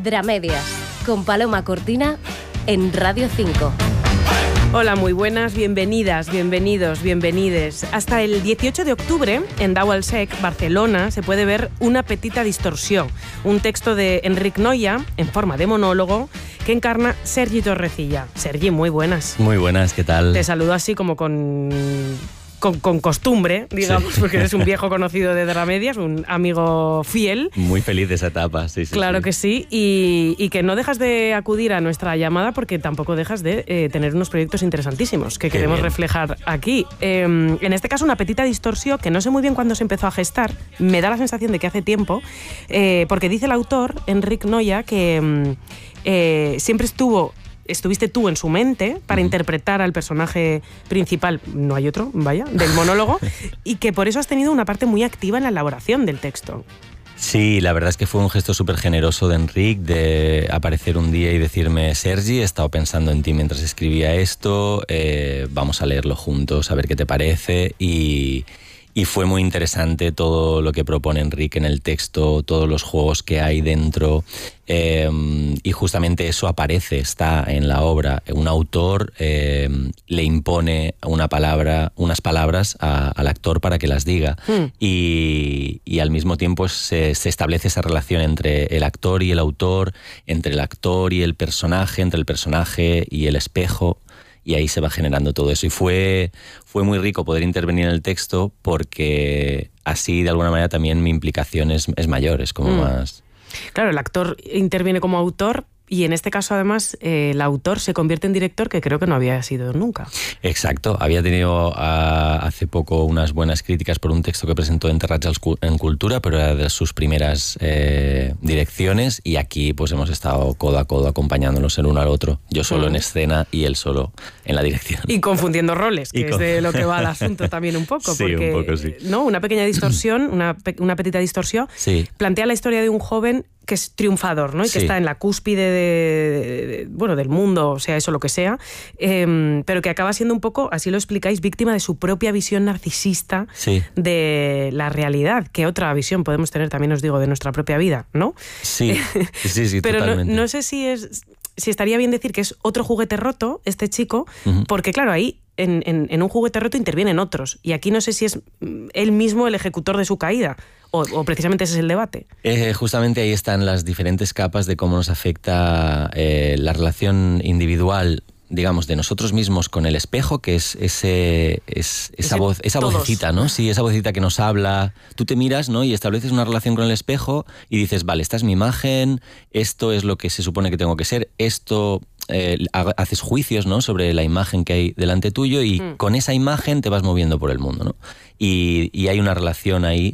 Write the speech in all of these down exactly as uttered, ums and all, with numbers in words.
Dramedias, con Paloma Cortina en Radio cinco. Hola, muy buenas, bienvenidas, bienvenidos, bienvenides. Hasta el dieciocho de octubre, en Dau al Sec, Barcelona, se puede ver Una petita distorsió, un texto de Enric Noya, en forma de monólogo, que encarna Sergi Torrecilla. Sergi, muy buenas. Muy buenas, ¿qué tal? Te saludo así como con... Con, con costumbre, digamos, sí. Porque eres un viejo conocido de Dramedias, un amigo fiel. Muy feliz de esa etapa, sí, sí. Claro sí. que sí, y, y que no dejas de acudir a nuestra llamada porque tampoco dejas de eh, tener unos proyectos interesantísimos que Qué queremos bien. reflejar aquí. Eh, en este caso, Una petita distorsió, que no sé muy bien cuándo se empezó a gestar, me da la sensación de que hace tiempo, eh, porque dice el autor, Enric Noya, que eh, siempre estuvo... estuviste tú en su mente para uh-huh. interpretar al personaje principal, no hay otro, vaya, del monólogo, y que por eso has tenido una parte muy activa en la elaboración del texto. Sí, la verdad es que fue un gesto súper generoso de Enric de aparecer un día y decirme: Sergi, he estado pensando en ti mientras escribía esto, eh, vamos a leerlo juntos, a ver qué te parece. Y... Y fue muy interesante todo lo que propone Enric en el texto, todos los juegos que hay dentro, eh, y justamente eso aparece, está en la obra. Un autor eh, le impone una palabra, unas palabras a, al actor para que las diga, mm. y, y al mismo tiempo se, se establece esa relación entre el actor y el autor, entre el actor y el personaje, entre el personaje y el espejo. Y ahí se va generando todo eso. Y fue, fue muy rico poder intervenir en el texto porque así, de alguna manera, también mi implicación es, es mayor, es como mm. más... Claro, el actor interviene como autor y en este caso, además, eh, el autor se convierte en director, que creo que no había sido nunca. Exacto. Había tenido uh, hace poco unas buenas críticas por un texto que presentó en Terrats en Cultura, pero era de sus primeras eh, direcciones, y aquí pues hemos estado codo a codo acompañándonos el uno al otro. Yo solo mm. en escena y él solo en la dirección. Y confundiendo roles, que y es con... de lo que va el asunto también un poco. Sí, porque, un poco, sí. ¿no? Una pequeña distorsión, una, pe- una petita distorsión, sí. plantea la historia de un joven que es triunfador, ¿no? Y que sí. está en la cúspide de, de, de, bueno, del mundo, o sea, eso lo que sea, eh, pero que acaba siendo un poco, así lo explicáis, víctima de su propia visión narcisista sí. de la realidad, que otra visión podemos tener también, os digo, de nuestra propia vida, ¿no? Sí, sí, sí, pero totalmente. no, no sé si es... si estaría bien decir que es otro juguete roto, este chico, uh-huh. porque claro, ahí en, en, en un juguete roto intervienen otros, y aquí no sé si es él mismo el ejecutor de su caída, o, o precisamente ese es el debate. Eh, justamente ahí están las diferentes capas de cómo nos afecta eh, la relación individual, digamos, de nosotros mismos con el espejo, que es ese, es, esa, ese voz, esa todos. vocecita, ¿no? Sí, esa vocecita que nos habla. Tú te miras, ¿no? Y estableces una relación con el espejo y dices, vale, esta es mi imagen, esto es lo que se supone que tengo que ser, esto... Eh, haces juicios, ¿no? sobre la imagen que hay delante tuyo y mm. con esa imagen te vas moviendo por el mundo, ¿no? Y, y hay una relación ahí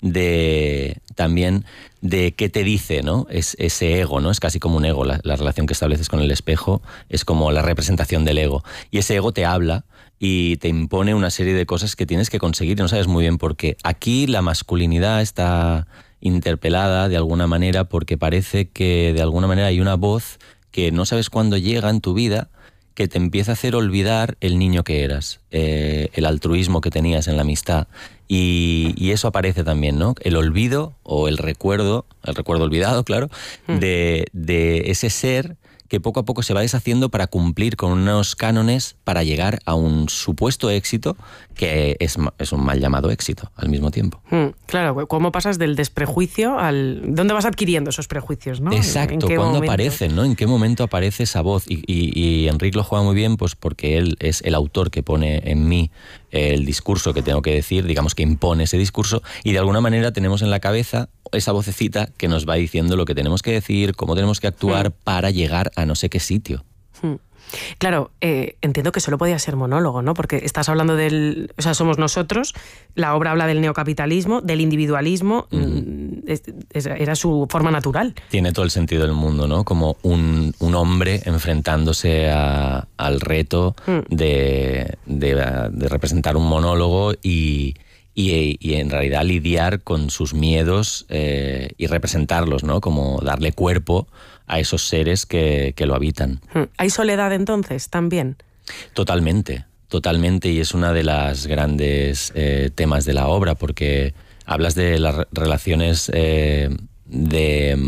de también de qué te dice, ¿no? Es, ese ego, ¿no? Es casi como un ego. La, la relación que estableces con el espejo es como la representación del ego. Y ese ego te habla y te impone una serie de cosas que tienes que conseguir y no sabes muy bien por qué. Aquí la masculinidad está interpelada de alguna manera porque parece que de alguna manera hay una voz que no sabes cuándo llega en tu vida, que te empieza a hacer olvidar el niño que eras, eh, el altruismo que tenías en la amistad. Y, y eso aparece también, ¿no? El olvido o el recuerdo, el recuerdo olvidado, claro, mm. de, de ese ser que poco a poco se va deshaciendo para cumplir con unos cánones para llegar a un supuesto éxito que es, es un mal llamado éxito al mismo tiempo. Mm, claro, ¿cómo pasas del desprejuicio al... ¿Dónde vas adquiriendo esos prejuicios, no? Exacto, ¿cuándo aparecen, no? ¿En qué momento aparece esa voz? Y, y, y Enric lo juega muy bien pues porque él es el autor que pone en mí el discurso que tengo que decir, digamos que impone ese discurso, y de alguna manera tenemos en la cabeza esa vocecita que nos va diciendo lo que tenemos que decir, cómo tenemos que actuar mm. para llegar a no sé qué sitio. Mm. Claro, eh, entiendo que solo podía ser monólogo, ¿no? Porque estás hablando del... O sea, somos nosotros, la obra habla del neocapitalismo, del individualismo, mm. es, es, era su forma natural. Tiene todo el sentido del mundo, ¿no? Como un, un hombre enfrentándose a, al reto mm. de, de, de representar un monólogo y... Y, y en realidad lidiar con sus miedos eh, y representarlos, ¿no? Como darle cuerpo a esos seres que, que lo habitan. ¿Hay soledad entonces también? Totalmente, totalmente, y es una de las grandes eh, temas de la obra, porque hablas de las relaciones eh, de,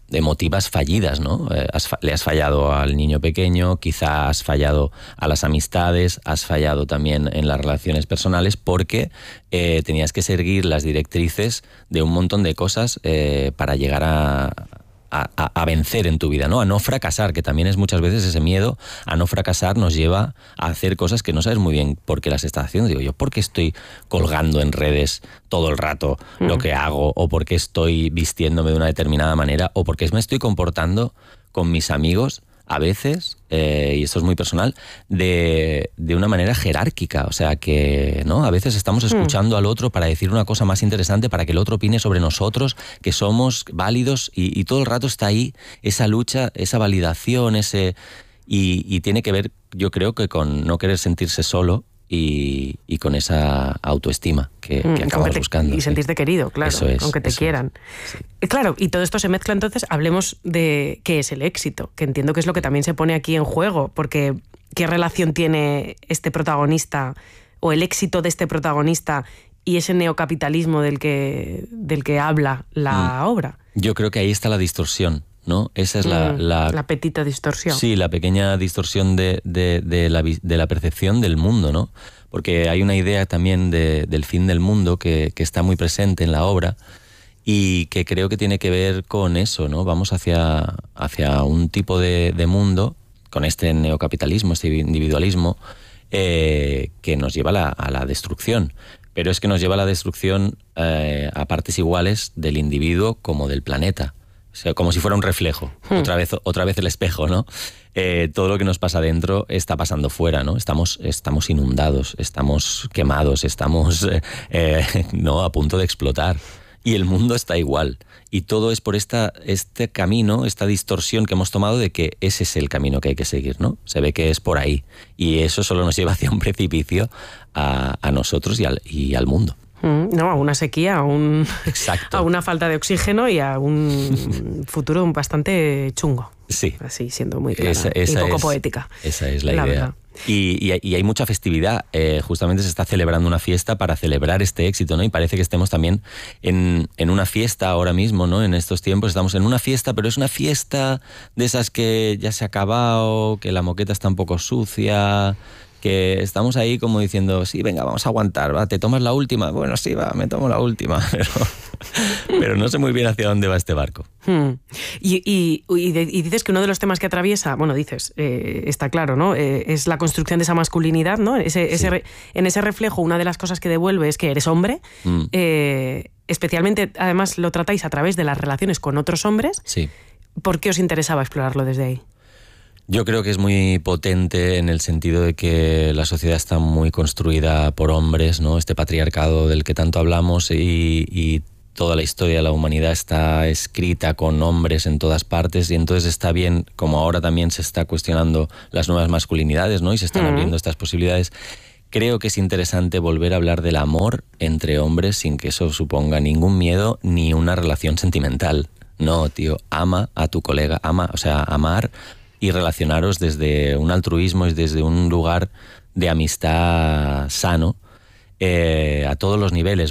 emotivas fallidas, ¿no? Eh, has, le has fallado al niño pequeño, quizá has fallado a las amistades, has fallado también en las relaciones personales porque eh, tenías que seguir las directrices de un montón de cosas eh, para llegar a... A, a, a vencer en tu vida, ¿no? A no fracasar, que también es muchas veces ese miedo a no fracasar nos lleva a hacer cosas que no sabes muy bien por qué las estás haciendo. Digo yo, ¿por qué estoy colgando en redes todo el rato mm. lo que hago? ¿O por qué estoy vistiéndome de una determinada manera? ¿O por qué me estoy comportando con mis amigos a veces, eh, y esto es muy personal, de, de una manera jerárquica? O sea que, ¿no? A veces estamos escuchando mm. al otro para decir una cosa más interesante, para que el otro opine sobre nosotros, que somos válidos, y, y todo el rato está ahí esa lucha, esa validación, ese y, y tiene que ver, yo creo, que con no querer sentirse solo y, y con esa autoestima que, mm, que acabas te, buscando. Y sentirte sí. querido, claro, eso es, aunque te eso quieran. Es, sí. Claro, y todo esto se mezcla, entonces hablemos de qué es el éxito, que entiendo que es lo que también se pone aquí en juego, porque ¿qué relación tiene este protagonista o el éxito de este protagonista y ese neocapitalismo del que, del que habla la mm. obra? Yo creo que ahí está la distorsión, ¿no? Esa es la... Mm, la, la petita distorsión. Sí, la pequeña distorsión de, de, de, la, de la percepción del mundo, ¿no? Porque hay una idea también de, del fin del mundo que, que está muy presente en la obra y que creo que tiene que ver con eso, ¿no? Vamos hacia, hacia un tipo de, de mundo, con este neocapitalismo, este individualismo, eh, que nos lleva a la, a la destrucción. Pero es que nos lleva a la destrucción eh, a partes iguales del individuo como del planeta. O sea, como si fuera un reflejo, hmm. otra vez, otra vez el espejo, ¿no? Eh, todo lo que nos pasa dentro está pasando fuera, ¿no? Estamos, estamos inundados, estamos quemados, estamos eh, eh, ¿no? a punto de explotar. Y el mundo está igual. Y todo es por esta, este camino, esta distorsión que hemos tomado de que ese es el camino que hay que seguir, ¿no? Se ve que es por ahí. Y eso solo nos lleva hacia un precipicio a, a nosotros y al, y al mundo. No, a una sequía, a, un, Exacto. a una falta de oxígeno y a un futuro bastante chungo. Sí. Así, siendo muy clara esa, esa y poco es, poética. Esa es la, la idea. Verdad. Y, y, y hay mucha festividad. Eh, justamente se está celebrando una fiesta para celebrar este éxito, ¿no? Y parece que estemos también en, en una fiesta ahora mismo, ¿no? En estos tiempos estamos en una fiesta, pero es una fiesta de esas que ya se ha acabado, que la moqueta está un poco sucia, que estamos ahí como diciendo, sí, venga, vamos a aguantar, ¿va? ¿Te tomas la última? Bueno, sí, va, me tomo la última, pero, pero no sé muy bien hacia dónde va este barco. Hmm. Y, y, y, de, y dices que uno de los temas que atraviesa, bueno, dices, eh, está claro, ¿no? Eh, es la construcción de esa masculinidad, ¿no? Ese, sí. ese, en ese reflejo, una de las cosas que devuelve es que eres hombre, mm. eh, especialmente, además, lo tratáis a través de las relaciones con otros hombres. Sí. ¿Por qué os interesaba explorarlo desde ahí? Yo creo que es muy potente en el sentido de que la sociedad está muy construida por hombres, ¿no? Este patriarcado del que tanto hablamos y, y toda la historia de la humanidad está escrita con hombres en todas partes, y entonces está bien, como ahora también se está cuestionando las nuevas masculinidades, ¿no? Y se están uh-huh. abriendo estas posibilidades. Creo que es interesante volver a hablar del amor entre hombres sin que eso suponga ningún miedo ni una relación sentimental. No, tío, ama a tu colega, ama, o sea, amar y relacionaros desde un altruismo y desde un lugar de amistad sano, eh, a todos los niveles.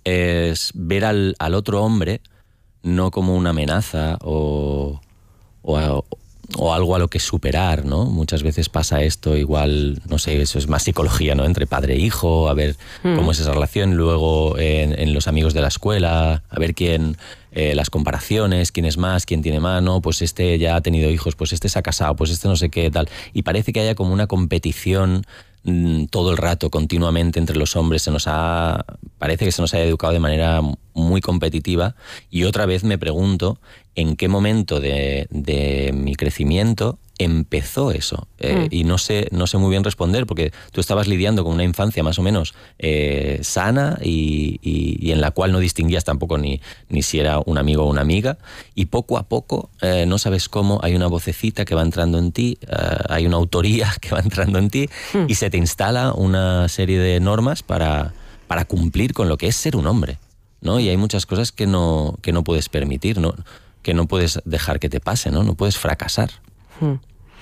Es ver al, al otro hombre no como una amenaza o, o, a, o algo a lo que superar, ¿no? Muchas veces pasa esto, igual, no sé, eso es más psicología, ¿no? Entre padre e hijo, a ver mm. cómo es esa relación, luego en, en los amigos de la escuela, a ver quién... Eh, las comparaciones, quién es más, quién tiene más, ¿no? Pues este ya ha tenido hijos, pues este se ha casado, pues este no sé qué, tal. Y parece que haya como una competición mmm, todo el rato, continuamente entre los hombres. Se nos ha, parece que se nos ha educado de manera muy competitiva. Y otra vez me pregunto en qué momento de, de mi crecimiento empezó eso. Eh, mm. Y no sé, no sé muy bien responder, porque tú estabas lidiando con una infancia más o menos eh, sana y, y, y en la cual no distinguías tampoco ni, ni si era un amigo o una amiga, y poco a poco, eh, no sabes cómo, hay una vocecita que va entrando en ti, eh, hay una autoría que va entrando en ti mm. y se te instala una serie de normas para, para cumplir con lo que es ser un hombre, ¿no? Y hay muchas cosas que no, que no puedes permitir, ¿no? Que no puedes dejar que te pase, ¿no? No puedes fracasar. Mm.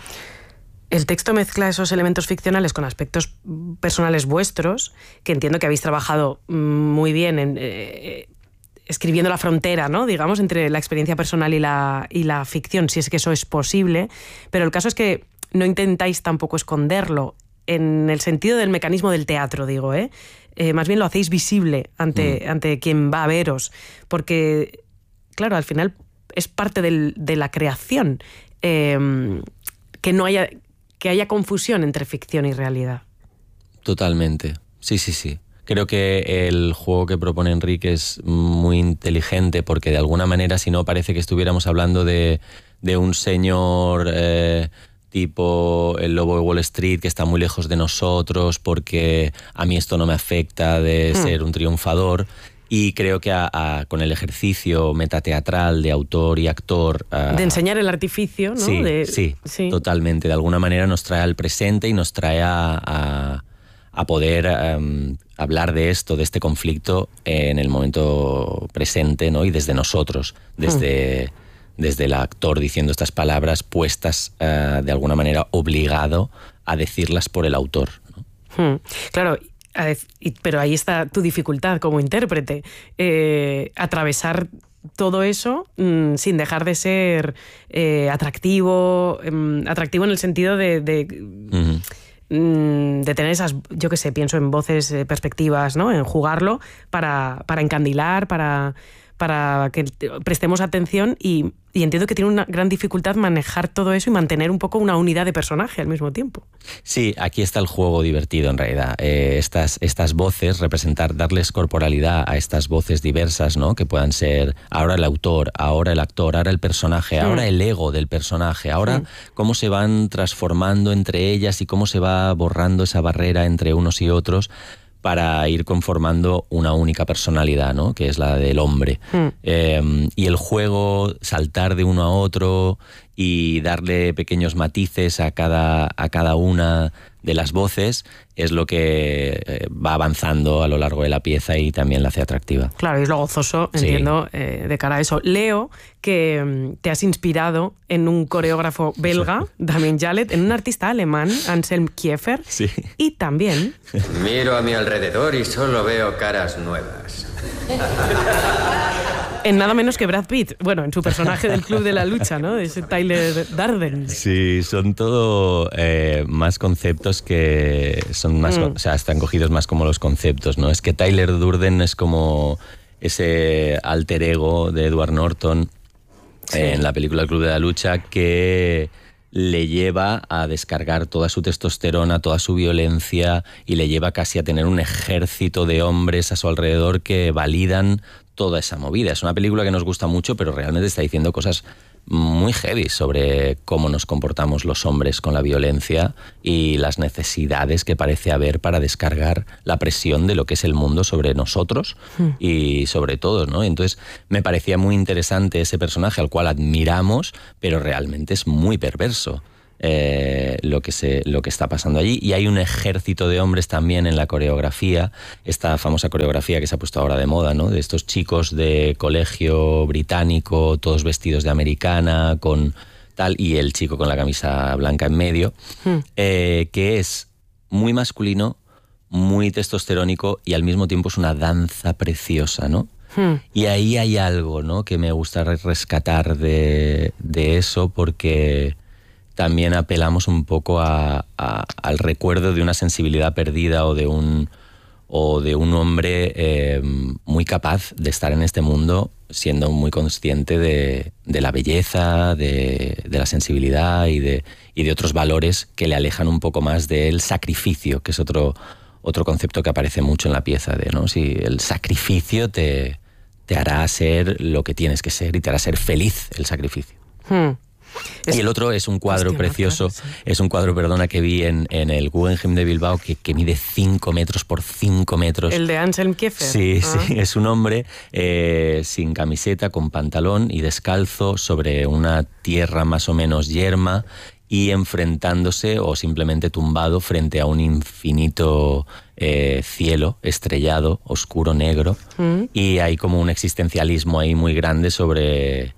El texto mezcla esos elementos ficcionales con aspectos personales vuestros, que entiendo que habéis trabajado muy bien en, eh, escribiendo la frontera, ¿no? Digamos, entre la experiencia personal y la, y la ficción, si es que eso es posible. Pero el caso es que no intentáis tampoco esconderlo en el sentido del mecanismo del teatro, digo, ¿eh? Eh, más bien lo hacéis visible ante, mm. ante quien va a veros, porque, claro, al final es parte del, de la creación eh, que no haya, que haya confusión entre ficción y realidad. Totalmente, sí, sí, sí. Creo que el juego que propone Enrique es muy inteligente porque de alguna manera, si no, parece que estuviéramos hablando de, de un señor eh, tipo el lobo de Wall Street que está muy lejos de nosotros porque a mí esto no me afecta de hmm. ser un triunfador. Y creo que a, a, con el ejercicio metateatral de autor y actor... A, de enseñar el artificio, ¿no? Sí, de, sí, sí, totalmente. De alguna manera nos trae al presente y nos trae a... a a poder um, hablar de esto, de este conflicto en el momento presente, ¿no? Y desde nosotros, desde, mm. desde el actor diciendo estas palabras puestas uh, de alguna manera obligado a decirlas por el autor, ¿no? Mm. Claro, pero ahí está tu dificultad como intérprete, eh, atravesar todo eso mmm, sin dejar de ser eh, atractivo, eh, atractivo en el sentido de... de uh-huh. de tener esas, yo qué sé, pienso en voces, eh, perspectivas, ¿no? En jugarlo para, para encandilar, para, para que prestemos atención y, y entiendo que tiene una gran dificultad manejar todo eso y mantener un poco una unidad de personaje al mismo tiempo. Sí, aquí está el juego divertido en realidad. Eh, estas, estas voces, representar, darles corporalidad a estas voces diversas, ¿no? Que puedan ser ahora el autor, ahora el actor, ahora el personaje, ahora mm. el ego del personaje, ahora mm. cómo se van transformando entre ellas y cómo se va borrando esa barrera entre unos y otros para ir conformando una única personalidad, ¿no? Que es la del hombre. Mm. Eh, y el juego, saltar de uno a otro y darle pequeños matices a cada, a cada una de las voces es lo que eh, va avanzando a lo largo de la pieza y también la hace atractiva. Claro, y es lo gozoso, entiendo, sí. eh, de cara a eso. Leo que te has inspirado en un coreógrafo belga, Damien Jallet, en un artista alemán, Anselm Kiefer, sí. y también... Miro a mi alrededor y solo veo caras nuevas. En nada menos que Brad Pitt, bueno, en su personaje del Club de la Lucha, ¿no? Ese Tyler Durden. Sí, son todo eh, más conceptos que son más, mm. o sea, están cogidos más como los conceptos, ¿no? Es que Tyler Durden es como ese alter ego de Edward Norton sí. eh, en la película El Club de la Lucha que le lleva a descargar toda su testosterona, toda su violencia y le lleva casi a tener un ejército de hombres a su alrededor que validan toda esa movida. Es una película que nos gusta mucho, pero realmente está diciendo cosas muy heavy sobre cómo nos comportamos los hombres con la violencia y las necesidades que parece haber para descargar la presión de lo que es el mundo sobre nosotros mm. y sobre todos, ¿no? Entonces me parecía muy interesante ese personaje al cual admiramos, pero realmente es muy perverso. Eh, lo que se, lo que está pasando allí, y hay un ejército de hombres también en la coreografía, esta famosa coreografía que se ha puesto ahora de moda, ¿no? De estos chicos de colegio británico, todos vestidos de americana, con tal, y el chico con la camisa blanca en medio, hmm. eh, que es muy masculino, muy testosterónico y al mismo tiempo es una danza preciosa, ¿no? Hmm. Y ahí hay algo, ¿no? Que me gusta rescatar de, de eso, porque también apelamos un poco a, a, al recuerdo de una sensibilidad perdida o de un, o de un hombre eh, muy capaz de estar en este mundo siendo muy consciente de, de la belleza, de, de la sensibilidad y de, y de otros valores que le alejan un poco más del sacrificio, que es otro, otro concepto que aparece mucho en la pieza, de, ¿no? Si el sacrificio te, te hará ser lo que tienes que ser y te hará ser feliz el sacrificio. Hmm. Es, y el otro es un cuadro precioso, claro, sí. es un cuadro, perdona, que vi en, en el Guggenheim de Bilbao que, que mide cinco metros por cinco metros. ¿El de Anselm Kiefer? Sí, ah. sí, es un hombre eh, sin camiseta, con pantalón y descalzo sobre una tierra más o menos yerma y enfrentándose o simplemente tumbado frente a un infinito eh, cielo estrellado, oscuro, negro, mm. y hay como un existencialismo ahí muy grande sobre...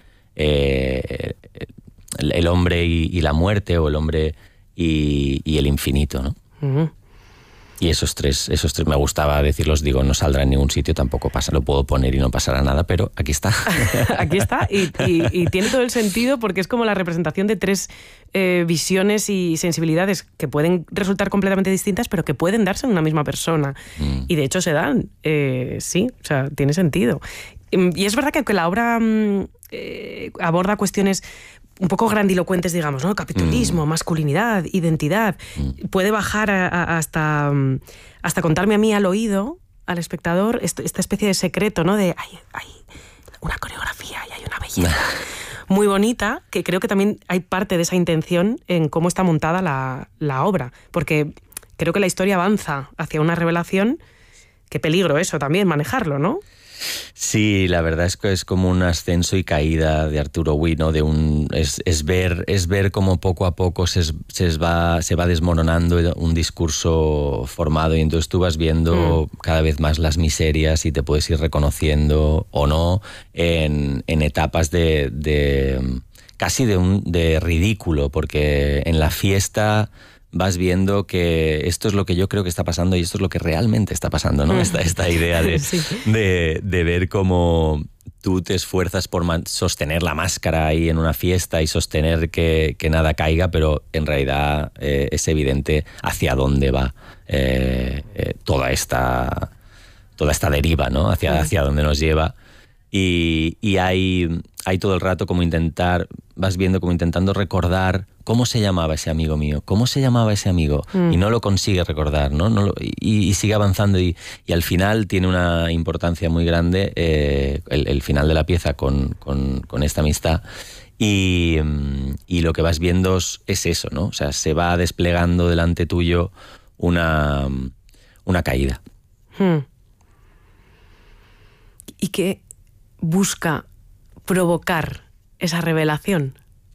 Eh, el hombre y, y la muerte, o el hombre y, y el infinito, ¿no? Uh-huh. Y esos tres, esos tres me gustaba decirlos, digo, no saldrá en ningún sitio, tampoco pasa, lo puedo poner y no pasará nada, pero aquí está. Aquí está, y, y, y tiene todo el sentido porque es como la representación de tres eh, visiones y sensibilidades que pueden resultar completamente distintas, pero que pueden darse en una misma persona. Mm. Y de hecho se dan, eh, sí, o sea, tiene sentido. Y es verdad que, que la obra eh, aborda cuestiones un poco grandilocuentes, digamos, ¿no? Capitalismo, mm. masculinidad, identidad. Mm. Puede bajar a, a, hasta, hasta contarme a mí al oído, al espectador, esto, esta especie de secreto, ¿no? De hay, hay una coreografía y hay una belleza muy bonita, que creo que también hay parte de esa intención en cómo está montada la, la obra. Porque creo que la historia avanza hacia una revelación. Qué peligro eso también, manejarlo, ¿no? Sí, la verdad es que es como un ascenso y caída de Arturo Ui, ¿no? De un, es, es, ver, es ver cómo poco a poco se, se, va, se va desmoronando un discurso formado y entonces tú vas viendo mm. cada vez más las miserias y te puedes ir reconociendo o no en, en etapas de, de casi de, un, de ridículo, porque en la fiesta vas viendo que esto es lo que yo creo que está pasando y esto es lo que realmente está pasando, ¿no? Esta, esta idea de, sí. de, de ver cómo tú te esfuerzas por sostener la máscara ahí en una fiesta y sostener que, que nada caiga, pero en realidad eh, es evidente hacia dónde va eh, eh, toda esta toda esta deriva, ¿no? Hacia, sí. hacia dónde nos lleva. Y, y hay, hay todo el rato como intentar, vas viendo como intentando recordar cómo se llamaba ese amigo mío, cómo se llamaba ese amigo, mm. y no lo consigue recordar, ¿no? no lo, y, y sigue avanzando y, y al final tiene una importancia muy grande eh, el, el final de la pieza con, con, con esta amistad. Y, y lo que vas viendo es, es eso, ¿no? O sea, se va desplegando delante tuyo una, una caída. Hmm. ¿Y qué busca provocar esa revelación?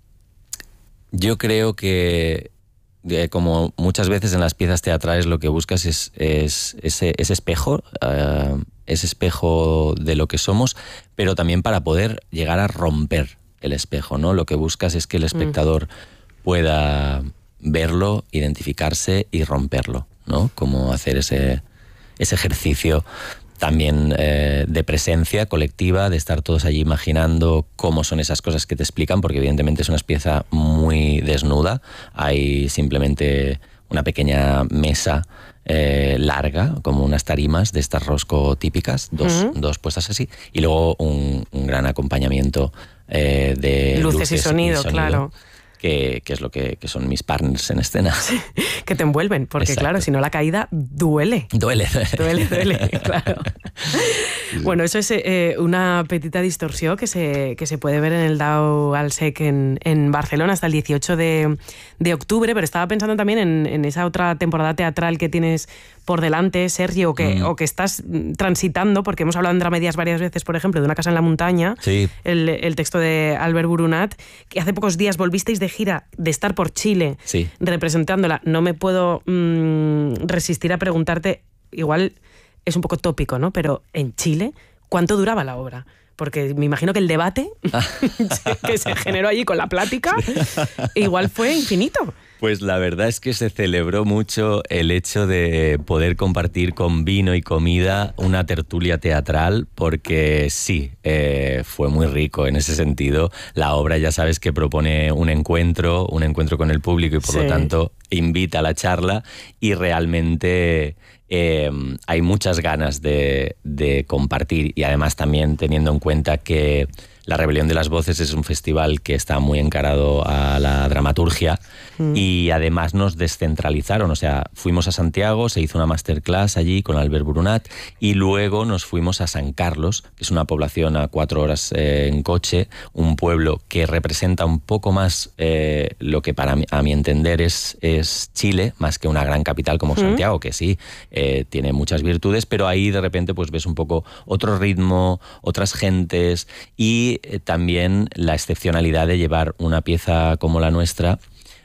Yo creo que, como muchas veces en las piezas teatrales, lo que buscas es, es ese, ese espejo, uh, ese espejo de lo que somos, pero también para poder llegar a romper el espejo, ¿no? Lo que buscas es que el espectador mm. pueda verlo, identificarse y romperlo, ¿no? Como hacer ese, ese ejercicio también eh, de presencia colectiva, de estar todos allí imaginando cómo son esas cosas que te explican, porque evidentemente es una pieza muy desnuda. Hay simplemente una pequeña mesa eh, larga, como unas tarimas de estas rosco típicas, dos, uh-huh. dos puestas así, y luego un, un gran acompañamiento eh, de luces, luces y, sonido, y sonido, claro. Que, que es lo que, que son mis partners en escena. Sí, que te envuelven, porque Exacto. claro, si no la caída duele. Duele. Duele, duele, claro. Sí. Bueno, eso es eh, una petita distorsión que se, que se puede ver en el Dau al Sec en, en Barcelona hasta el dieciocho de octubre, pero estaba pensando también en, en esa otra temporada teatral que tienes por delante, Sergio, o que, mm. o que estás transitando, porque hemos hablado en Dramedias varias veces, por ejemplo, de Una casa en la montaña, sí. el, el texto de Albert Burunat, que hace pocos días volvisteis de gira, de estar por Chile, sí. representándola. No me puedo mmm, resistir a preguntarte, igual es un poco tópico, ¿no? Pero en Chile, ¿cuánto duraba la obra? Porque me imagino que el debate que se generó allí con la plática igual fue infinito. Pues la verdad es que se celebró mucho el hecho de poder compartir con vino y comida una tertulia teatral, porque sí, eh, fue muy rico en ese sentido. La obra ya sabes que propone un encuentro, un encuentro con el público y por sí. lo tanto invita a la charla y realmente eh, hay muchas ganas de, de compartir y además también teniendo en cuenta que La Rebelión de las Voces es un festival que está muy encarado a la dramaturgia mm. y además nos descentralizaron, o sea, fuimos a Santiago, se hizo una masterclass allí con Albert Burunat y luego nos fuimos a San Carlos, que es una población a cuatro horas eh, en coche, un pueblo que representa un poco más eh, lo que para mí, a mi entender es, es Chile, más que una gran capital como mm. Santiago, que sí, eh, tiene muchas virtudes, pero ahí de repente pues ves un poco otro ritmo, otras gentes y también la excepcionalidad de llevar una pieza como la nuestra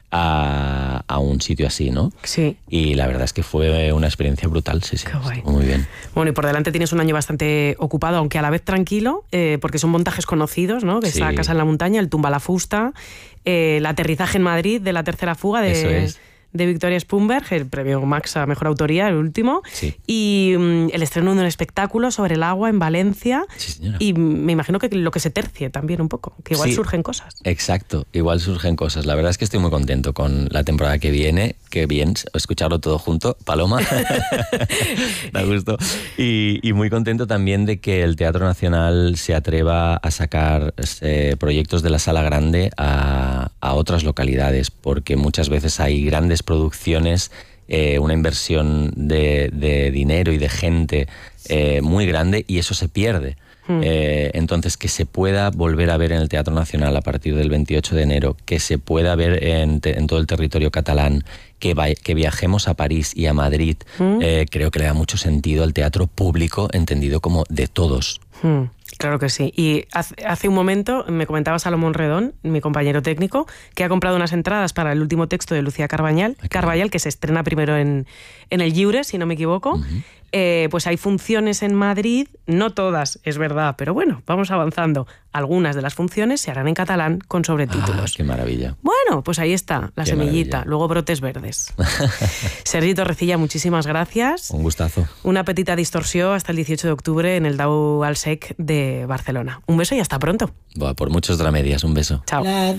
a, a un sitio así, ¿no? Sí. Y la verdad es que fue una experiencia brutal, sí, sí. Qué guay. Muy bien. Bueno, y por delante tienes un año bastante ocupado, aunque a la vez tranquilo, eh, porque son montajes conocidos, ¿no? Que sí. está Casa en la Montaña, el Tumba la Fusta, eh, el aterrizaje en Madrid de La Tercera Fuga de, Eso es. de Victoria Spumberg, el premio Max a Mejor Autoría, el último, Sí. y um, el estreno de un espectáculo sobre el agua en Valencia, Sí, señora. y me imagino que lo que se tercie también un poco, que igual Sí. surgen cosas. Exacto, igual surgen cosas. La verdad es que estoy muy contento con la temporada que viene, que bien escucharlo todo junto, Paloma, da gusto, y, y muy contento también de que el Teatro Nacional se atreva a sacar eh, proyectos de la Sala Grande a, a otras localidades, porque muchas veces hay grandes producciones, eh, una inversión de, de dinero y de gente eh, muy grande, y eso se pierde. Eh, entonces, que se pueda volver a ver en el Teatro Nacional a partir del veintiocho de enero, que se pueda ver en, te, en todo el territorio catalán, que, va, que viajemos a París y a Madrid, mm. eh, creo que le da mucho sentido al teatro público, entendido como de todos. Mm. Claro que sí. Y hace, hace un momento me comentaba Salomón Redón, mi compañero técnico, que ha comprado unas entradas para el último texto de Lucía Carballal, okay. Carballal, que se estrena primero en, en el Lliure, si no me equivoco. Uh-huh. Eh, pues hay funciones en Madrid, no todas, es verdad, pero bueno, vamos avanzando. Algunas de las funciones se harán en catalán con sobretítulos. Ah, ¡qué maravilla! Bueno, pues ahí está, la qué semillita, maravilla. Luego brotes verdes. Sergi Torrecilla, muchísimas gracias. Un gustazo. Una petita distorsión hasta el dieciocho de octubre en el Dau al Sec de Barcelona. Un beso y hasta pronto. Buah, por muchos dramedias, un beso. Chao.